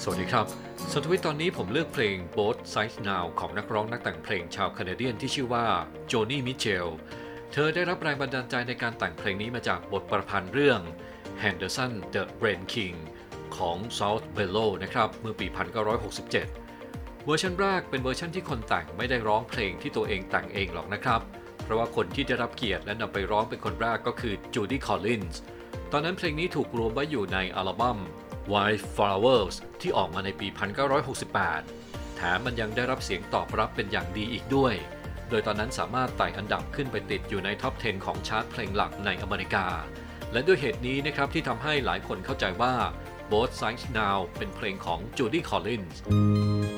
วัสดีครับสำหรับตอนนี้ผมเลือกเพลง Both Sides Now ของนักร้องนักแต่งเพลงชาวแคนาเดียนที่ชื่อว่าโจนี่มิเชลเธอได้รับแรงบันดาลใจในการแต่งเพลงนี้มาจากบทประพันธ์เรื่อง Henderson the Rain King ของ South Bellow นะครับเมื่อปี 1967 เวอร์ชันแรกเป็นเวอร์ชันที่คนแต่งไม่ได้ร้องเพลงที่ตัวเองแต่งเองหรอกนะครับเพราะว่าคนที่ได้รับเกียรติและนำไปร้องเป็นคนแรกก็คือจูดี้คอลลินส์ตอนนั้นเพลงนี้ถูกรวมไว้อยู่ในอัลบั้ม Wildflowers ที่ออกมาในปี 1968 แถมมันยังได้รับเสียงตอบรับเป็นอย่างดีอีกด้วย โดยตอนนั้นสามารถไต่อันดับขึ้นไปติดอยู่ในท็อป 10 ของชาร์ตเพลงหลักในอเมริกา และด้วยเหตุนี้นะครับที่ทำให้หลายคนเข้าใจว่า Both Sides Now เป็นเพลงของ Judy Collins